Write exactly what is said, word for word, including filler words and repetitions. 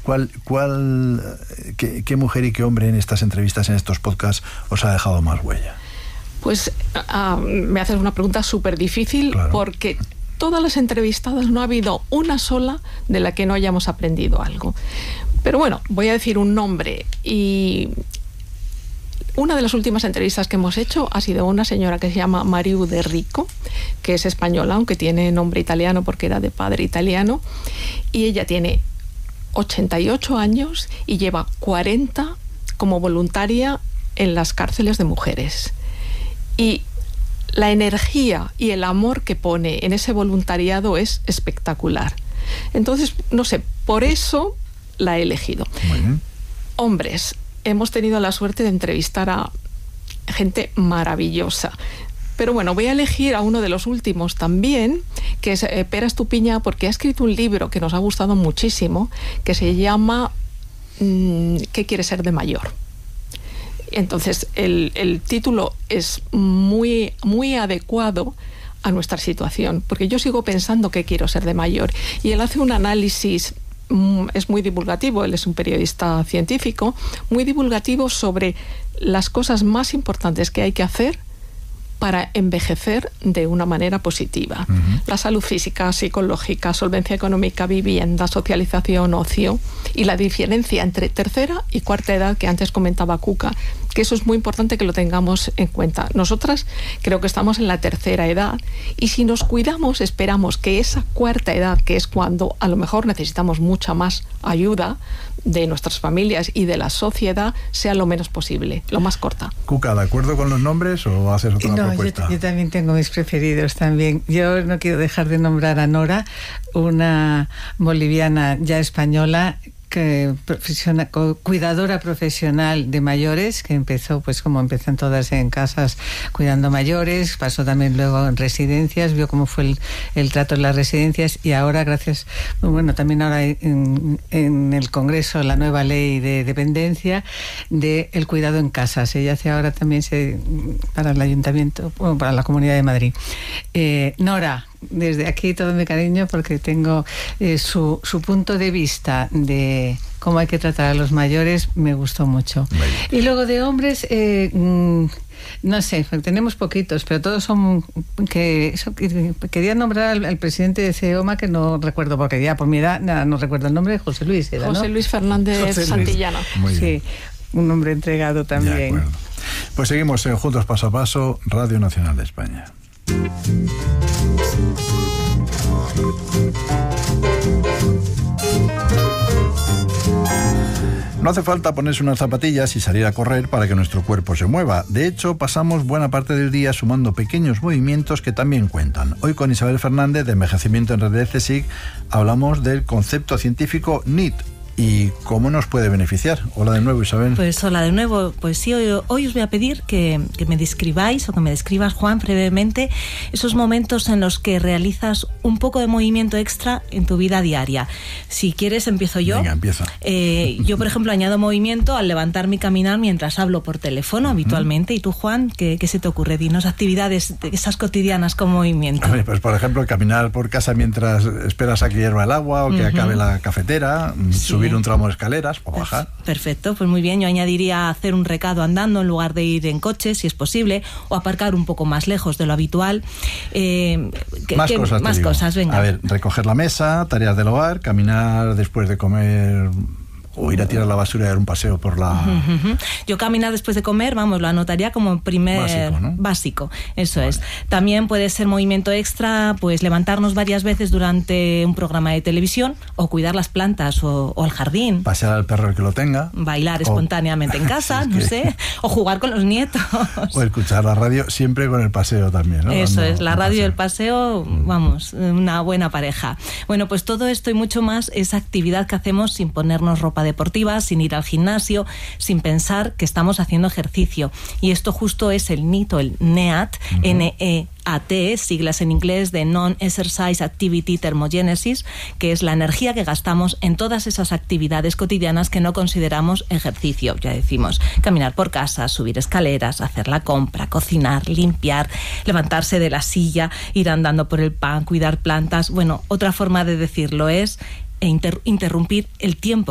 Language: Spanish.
¿cuál, cuál, qué, qué mujer y qué hombre en estas entrevistas, en estos podcasts, os ha dejado más huella? Pues uh, me haces una pregunta súper difícil, claro, porque todas las entrevistadas no ha habido una sola de la que no hayamos aprendido algo. Pero bueno, voy a decir un nombre. Y una de las últimas entrevistas que hemos hecho ha sido una señora que se llama Mariu de Rico, que es española, aunque tiene nombre italiano porque era de padre italiano. Y ella tiene ochenta y ocho años y lleva cuarenta como voluntaria en las cárceles de mujeres. Y la energía y el amor que pone en ese voluntariado es espectacular. Entonces, no sé, por eso la he elegido. Muy bien. Hombres, hemos tenido la suerte de entrevistar a gente maravillosa. Pero bueno, voy a elegir a uno de los últimos también, que es eh, Pere Estupiñán, porque ha escrito un libro que nos ha gustado muchísimo, que se llama mmm, ¿Qué quiere ser de mayor? Entonces, el, el título es muy, muy adecuado a nuestra situación, porque yo sigo pensando que quiero ser de mayor. Y él hace un análisis, mm, es muy divulgativo, él es un periodista científico, muy divulgativo sobre las cosas más importantes que hay que hacer para envejecer de una manera positiva. Uh-huh. La salud física, psicológica, solvencia económica, vivienda, socialización, ocio, y la diferencia entre tercera y cuarta edad que antes comentaba Cuca, que eso es muy importante que lo tengamos en cuenta. Nosotras creo que estamos en la tercera edad y si nos cuidamos esperamos que esa cuarta edad, que es cuando a lo mejor necesitamos mucha más ayuda de nuestras familias y de la sociedad, sea lo menos posible, lo más corta. Cuca, ¿de acuerdo con los nombres o haces otra no, propuesta? Yo, yo también tengo mis preferidos también. Yo no quiero dejar de nombrar a Nora, una boliviana ya española, que profesiona, cuidadora profesional de mayores, que empezó, pues como empiezan todas en casas cuidando mayores, pasó también luego en residencias, vio cómo fue el, el trato en las residencias y ahora, gracias, bueno, también ahora en, en el Congreso la nueva ley de dependencia de el cuidado en casas. Ella hace ahora también se, para el Ayuntamiento, bueno, para la Comunidad de Madrid. Eh, Nora, desde aquí todo mi cariño porque tengo eh, su, su punto de vista de cómo hay que tratar a los mayores, me gustó mucho. Y luego de hombres, eh, mm, no sé, tenemos poquitos, pero todos son que, eso, que quería nombrar al, al presidente de CEOMA, que no recuerdo porque ya por mi edad nada, no recuerdo el nombre, José Luis era, José ¿no? Luis Fernández José Luis Santillana. Muy bien. Sí, un hombre entregado también. Pues seguimos en Juntos Paso a Paso, Radio Nacional de España. No hace falta ponerse unas zapatillas y salir a correr para que nuestro cuerpo se mueva. De hecho, pasamos buena parte del día sumando pequeños movimientos que también cuentan. Hoy con Isabel Fernández, de Envejecimiento en Red de CSIC, hablamos del concepto científico N I T. ¿Y cómo nos puede beneficiar? Hola de nuevo, Isabel. Pues hola de nuevo. Pues sí, hoy, hoy os voy a pedir que, que me describáis o que me describas, Juan, brevemente esos momentos en los que realizas un poco de movimiento extra en tu vida diaria. Si quieres, empiezo yo. Venga, empieza. Eh, yo, por ejemplo, añado movimiento al levantarme y caminar mientras hablo por teléfono habitualmente. ¿Y tú, Juan, qué, qué se te ocurre? Dinos actividades, esas cotidianas con movimiento. Ver, pues, por ejemplo, caminar por casa mientras esperas a que hierva el agua o que uh-huh. acabe la cafetera, sí. subir un tramo de escaleras o bajar. Perfecto, pues muy bien. Yo añadiría hacer un recado andando en lugar de ir en coche, si es posible, o aparcar un poco más lejos de lo habitual. Eh, que, más que, cosas, más cosas, venga. A ver, recoger la mesa, tareas del hogar, caminar después de comer o ir a tirar la basura y dar un paseo por la... Uh-huh, uh-huh. Yo caminar después de comer, vamos, lo anotaría como primer... Básico, ¿no? Básico, eso vale. es. También puede ser movimiento extra, pues levantarnos varias veces durante un programa de televisión, o cuidar las plantas o, o el jardín. Pasear al perro el que lo tenga. Bailar o... espontáneamente en casa, es que... no sé. O jugar con los nietos. O escuchar la radio, siempre con el paseo también, ¿no? Eso Dando es, la radio y el paseo, vamos, una buena pareja. Bueno, pues todo esto y mucho más es actividad que hacemos sin ponernos ropa deportiva, sin ir al gimnasio, sin pensar que estamos haciendo ejercicio. Y esto justo es el N I T o el N E A T, uh-huh. N E A T, siglas en inglés de Non-Exercise Activity Thermogenesis, que es la energía que gastamos en todas esas actividades cotidianas que no consideramos ejercicio. Ya decimos, caminar por casa, subir escaleras, hacer la compra, cocinar, limpiar, levantarse de la silla, ir andando por el pan, cuidar plantas. Bueno, otra forma de decirlo es e inter- interrumpir el tiempo